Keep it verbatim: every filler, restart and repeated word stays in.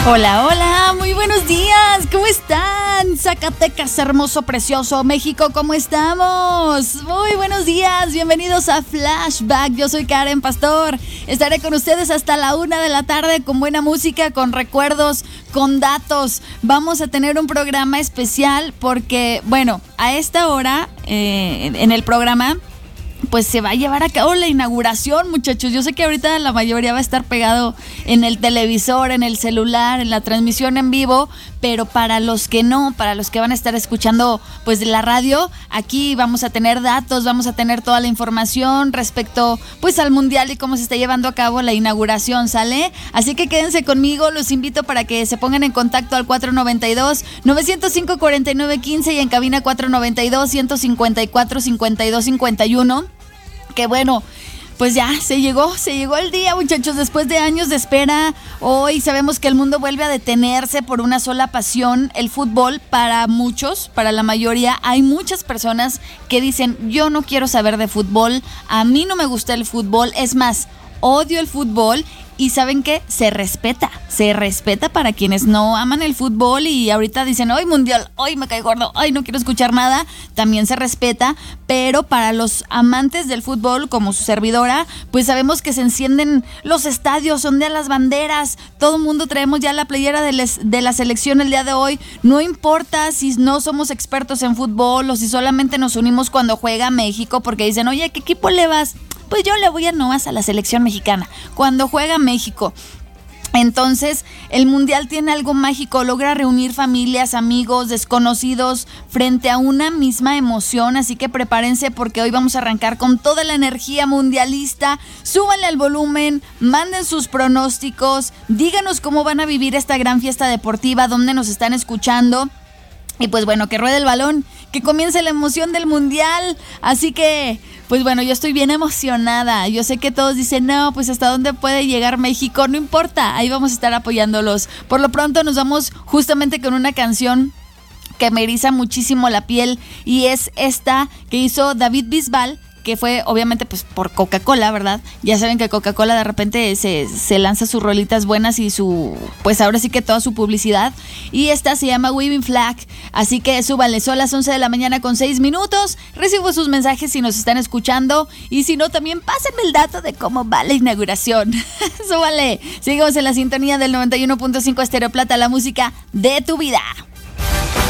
Hola, hola, muy buenos días, ¿cómo están? Zacatecas, hermoso, precioso, México, ¿cómo estamos? Muy buenos días, bienvenidos a Flashback, yo soy Karen Pastor, estaré con ustedes hasta la una de la tarde con buena música, con recuerdos, con datos. Vamos a tener un programa especial porque, bueno, a esta hora eh, en el programa pues se va a llevar a cabo la inauguración, muchachos. Yo sé que ahorita la mayoría va a estar pegado en el televisor, en el celular, en la transmisión en vivo, pero para los que no, para los que van a estar escuchando pues de la radio, aquí vamos a tener datos, vamos a tener toda la información respecto pues al mundial y cómo se está llevando a cabo la inauguración, ¿sale? Así que quédense conmigo, los invito para que se pongan en contacto al cuatro noventa y dos, novecientos cinco, cuarenta y nueve quince y en cabina cuatro noventa y dos, ciento cincuenta y cuatro, cincuenta y dos cincuenta y uno. Que bueno, pues ya se llegó, se llegó el día, muchachos, después de años de espera. Hoy sabemos que el mundo vuelve a detenerse por una sola pasión, el fútbol. Para muchos, para la mayoría, hay muchas personas que dicen, yo no quiero saber de fútbol, a mí no me gusta el fútbol, es más, odio el fútbol. Y ¿saben qué? Se respeta, se respeta para quienes no aman el fútbol y ahorita dicen, hoy mundial, hoy me cae gordo, hoy no quiero escuchar nada, también se respeta, pero para los amantes del fútbol, como su servidora, pues sabemos que se encienden los estadios, ondean las banderas, todo el mundo traemos ya la playera de, les, de la selección el día de hoy, no importa si no somos expertos en fútbol o si solamente nos unimos cuando juega México, porque dicen, oye, ¿a qué equipo le vas? Pues yo le voy a nomás a la selección mexicana, cuando juega México. Entonces, el mundial tiene algo mágico, logra reunir familias, amigos, desconocidos frente a una misma emoción, así que prepárense porque hoy vamos a arrancar con toda la energía mundialista. Súbanle al volumen, manden sus pronósticos, díganos cómo van a vivir esta gran fiesta deportiva, dónde nos están escuchando. Y pues bueno, que ruede el balón, que comience la emoción del mundial. Así que, pues bueno, yo estoy bien emocionada. Yo sé que todos dicen, no, pues hasta dónde puede llegar México, no importa, ahí vamos a estar apoyándolos. Por lo pronto nos vamos justamente con una canción que me eriza muchísimo la piel y es esta que hizo David Bisbal, que fue obviamente pues por Coca-Cola, ¿verdad? Ya saben que Coca-Cola de repente se, se lanza sus rolitas buenas y su, pues ahora sí que toda su publicidad. Y esta se llama Waving Flag, así que súbanle, son las once de la mañana con seis minutos. Recibo sus mensajes si nos están escuchando y si no, también pásenme el dato de cómo va la inauguración. Súbanle, sigamos en la sintonía del noventa y uno punto cinco Estéreo Plata, la música de tu vida.